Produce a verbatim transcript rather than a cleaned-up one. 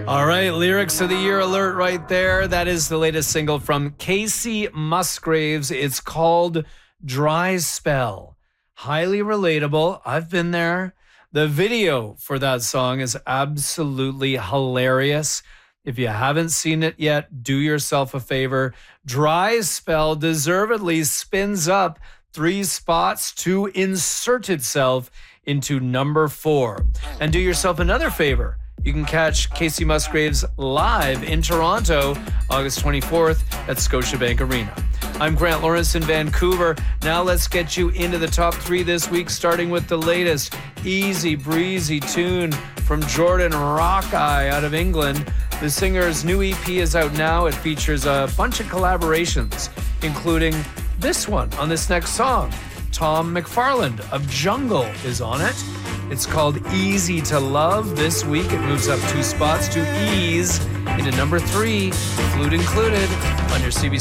All right, Lyrics of the Year alert right there. That is the latest single from Kacey Musgraves. It's called Dry Spell. Highly relatable. I've been there. The video for that song is absolutely hilarious. If you haven't seen it yet, do yourself a favor. Dry Spell deservedly spins up three spots to insert itself into number four. And do yourself another favor. You can catch Kacey Musgraves live in Toronto, August twenty-fourth at Scotiabank Arena. I'm Grant Lawrence in Vancouver. Now let's get you into the top three this week, starting with the latest easy breezy tune from Jordan Rockeye out of England. The singer's new E P is out now. It features a bunch of collaborations, including this one on this next song. Tom McFarland of Jungle is on it. It's called Easy to Love. This week it moves up two spots to ease into number three, flute included, on your C B C